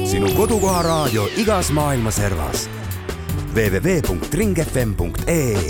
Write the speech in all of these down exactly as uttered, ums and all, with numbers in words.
Sinu kodukoha raadio igas maailma servas. w w w punkt ring f m punkt e e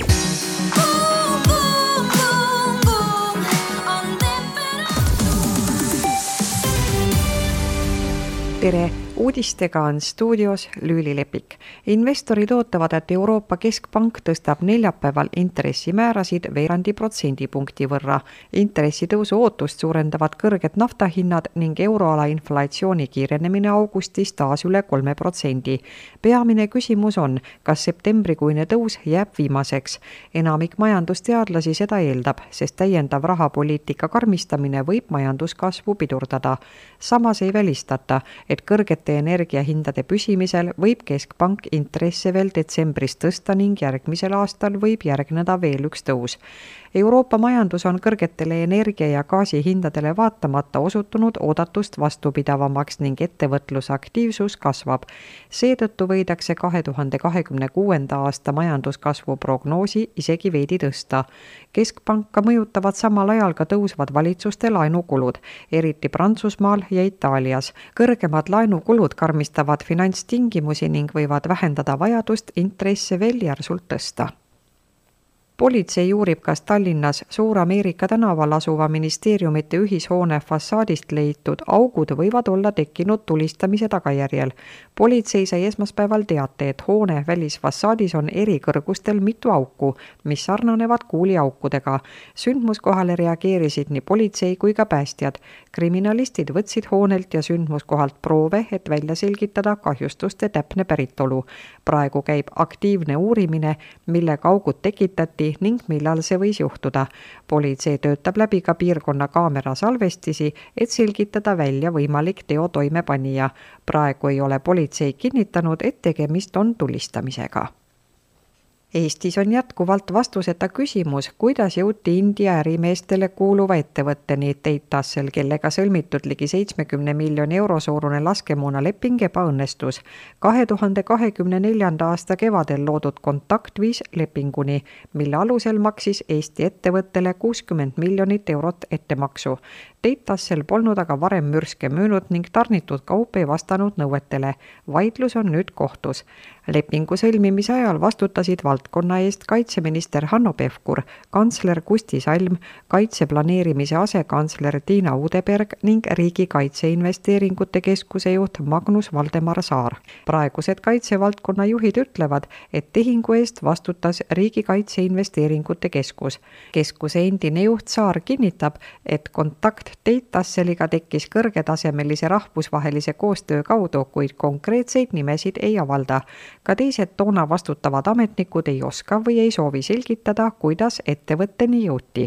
Tere! Uudistega on stuudios Lüüli Lepik. Investorid ootavad, et Euroopa Keskpank tõstab neljapäeval intressimäärasid veerandi protsendipunkti võrra. Intressitõusu ootust suurendavad kõrged naftahinnad ning euroala inflatsiooni kiirenemine augustis taas üle kolme protsendi. Peamine küsimus on, kas septembrikuine tõus jääb viimaseks. Enamik majandusteadlasi seda eeldab, sest täiendav rahapoliitika karmistamine võib majanduskasvu pidurdada. Samas ei välistata, et kõrgete energiahindade püsimisel võib Keskpank intresse veel detsembris tõsta ning järgmisel aastal võib järgneda veel üks tõus. Euroopa majandus on kõrgetele energia- ja gaasihindadele vaatamata osutunud oodatust vastupidavamaks ning ettevõtlusaktiivsus kasvab. Seetõttu võidakse kahe tuhande kahekümne kuuenda aasta majanduskasvu prognoosi isegi veidi tõsta. Keskpanka mõjutavad samal ajal ka tõusvad valitsuste laenukulud, eriti Prantsusmaal ja Itaalias. Kõrgemad laenukulud karmistavad finantstingimusi ning võivad vähendada vajadust intresse veel järsult tõsta. Politsei uurib, kas Tallinnas Suur-Ameerika tänaval asuva ministeeriumite ühishoone fassaadist leitud augud võivad olla tekkinud tulistamise tagajärjel. Politsei sai esmaspäeval teate, et hoone välisfassaadis on eri kõrgustel mitu auku, mis sarnanevad kuuliaukudega. Sündmuskohale reageerisid nii politsei kui ka päästjad. Kriminalistid võtsid hoonelt ja sündmuskohalt proove, et välja selgitada kahjustuste täpne päritolu. Praegu käib aktiivne uurimine, millega augud tekitati ning millal see võis juhtuda. Politsei töötab läbi ka piirkonna kaamera salvestisi, et selgitada välja võimalik teo toimepanija. Praegu ei ole politsei kinnitanud, et tegemist on tulistamisega. Eestis on jätkuvalt vastuseta küsimus, kuidas jõuti India ärimeestele kuuluva ettevõtteni Teitassel, kellega sõlmitud ligi seitsmekümne miljoni euro suurune laskemoona leping ebaõnnestus. kahe tuhande kahekümne neljanda aasta kevadel loodud kontakt viis lepinguni, mille alusel maksis Eesti ettevõttele kuuskümmend miljonit eurot ettemaksu. Teitassel polnud aga varem mürske müünud ning tarnitud kaup ei vastanud nõuetele. Vaidlus on nüüd kohtus. Lepingu sõlmimise ajal vastutasid valdkonna eest kaitseminister Hanno Pevkur, kantsler Kusti Salm, kaitseplaneerimise asekantsler Tiina Uudeberg ning Riigi Kaitseinvesteeringute Keskuse juht Magnus Valdemar Saar. Praegused kaitsevaldkonna juhid ütlevad, et tehingu eest vastutas Riigi Kaitseinvesteeringute Keskus. Keskuse endine juht Saar kinnitab, et kontakt Teitasseliga tekkis kõrgetasemelise rahvusvahelise koostöö kaudu, kuid konkreetseid nimesid ei avalda. Ka teised toona vastutavad ametnikud ei oska või ei soovi selgitada, kuidas ettevõtteni jõuti.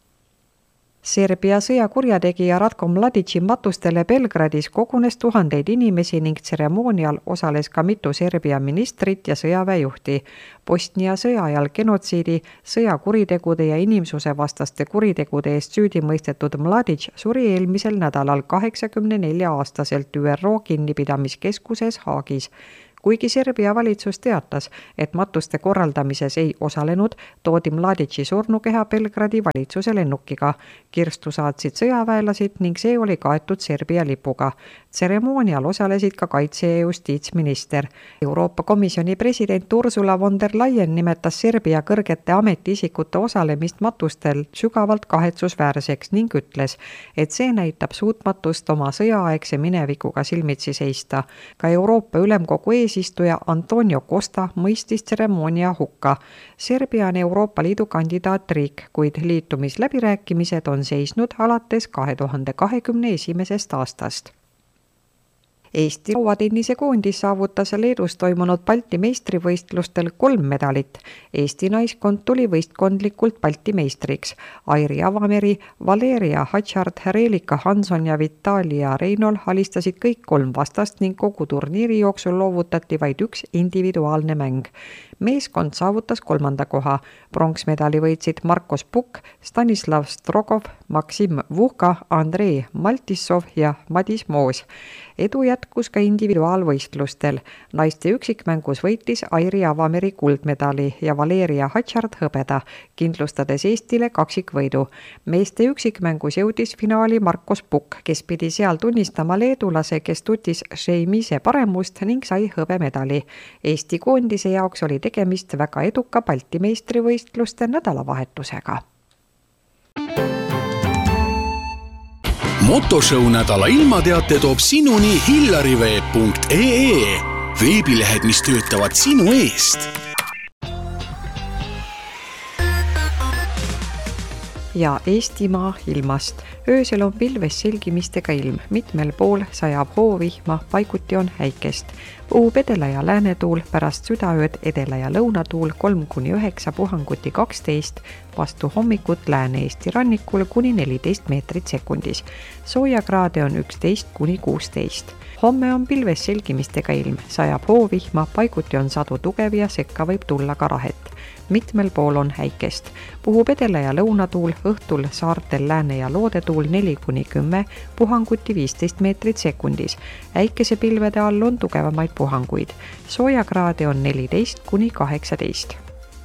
Serbia sõjakurjategija Ratko Mladići matustele Belgradis kogunes tuhandeid inimesi ning tseremoonial osales ka mitu Serbia ministrit ja sõjaväejuhti. Bosnia sõja ajal genotsiidi, sõjakuritegude ja inimsuse vastaste kuritegude eest süüdi mõistetud Mladić suri eelmisel nädalal kaheksakümne nelja aastaselt Ü R O kinnipidamiskeskuses Haagis. Kuigi Serbia valitsus teatas, et matuste korraldamises ei osalenud, toodi Mladići surnukeha Belgradi valitsuse lennukiga. Kirstu saatsid sõjaväelasid ning see oli kaetud Serbia lipuga. Tseremoonial osalesid ka kaitse- ja justiitsminister. Euroopa Komisjoni president Ursula von der Leyen nimetas Serbia kõrgete ametiisikute osalemist matustel sügavalt kahetsusväärseks ning ütles, et see näitab suutmatust oma sõjaaegse minevikuga silmitsi seista. Ka Euroopa Ülemkogu ees eesistuja Antonio Costa mõistis tseremoonia hukka. Serbia on Euroopa Liidu kandidaatriik, kuid liitumisläbirääkimised on seisnud alates kahe tuhande kahekümne esimesest aastast. Eesti lauatennise koondis saavutas Leedus toimunud Balti meistrivõistlustel kolm medalit. Eesti naiskond tuli võistkondlikult Balti meistriks. Airi Avameri, Valeria Hatšart, Reelika Hanson ja Vitalia Reinol alistasid kõik kolm vastast ning kogu turniiri jooksul loovutati vaid üks individuaalne mäng. Meeskond saavutas kolmanda koha. Pronksmedali võitsid Markos Pukk, Stanislav Strogov, Maksim Vuhka, Andrei Maltissov ja Madis Moos. Edu jätkub jätkus ka individuaalvõistlustel. Naiste üksikmängus võitis Airi Avameri kuldmedali ja Valeria Hatšard hõbeda, kindlustades Eestile kaksikvõidu. Meeste üksikmängus jõudis finaali Markus Pukk, kes pidi seal tunnistama leedulase, kes tutis Šeimise paremust ning sai hõbemedali. Eesti koondise jaoks oli tegemist väga eduka Balti meistrivõistluste nädalavahetusega. Motoshow nädala ilmateate toob sinuni hillariveeb punkt ee. Veebilehed, mis töötavad sinu eest. Ja Eestimaa ilmast. Öösel on pilves selgimistega ilm, mitmel pool sajab hoovihma, paiguti on häikest. Puhub edela ja läänetuul, pärast südaööd edela ja lõunatuul kolm kuni üheksa, puhanguti kaksteist, vastu hommikut Lääne-Eesti rannikul kuni neliteist meetrit sekundis. Soojakraade on üksteist kuni kuusteist. Homme on pilves selgimistega ilm, sajab hoovihma, paiguti on sadu tugev ja sekka võib tulla ka rahet. Mitmel pool on häikest. Puhub edela ja lõunatuul, õhtul saartel lääne ja loodetuul neli kuni kümme, puhanguti viisteist meetrit sekundis. Äikesepilvede all on tugevamaid puhanguid. Soojakraade on neliteist kuni kaheksateist.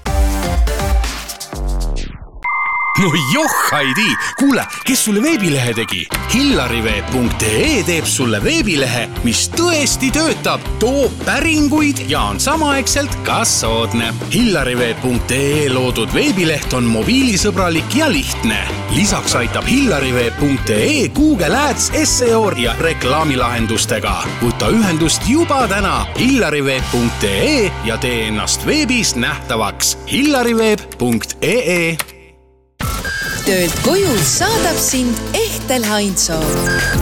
No joh, Heidi! Kuule, kes sulle veebilehe tegi? hillariveeb punkt ee teeb sulle veebilehe, mis tõesti töötab, toob päringuid ja on samaaegselt ka soodne. hillariveeb punkt ee loodud veebileht on mobiilisõbralik ja lihtne. Lisaks aitab hillariveeb punkt ee Google Ads, S E O ja reklaamilahendustega. Võta ühendust juba täna hillariveeb punkt ee ja tee ennast veebis nähtavaks. hillariveeb punkt ee. Töölt koju saadab sind Ehtel Heinzoo.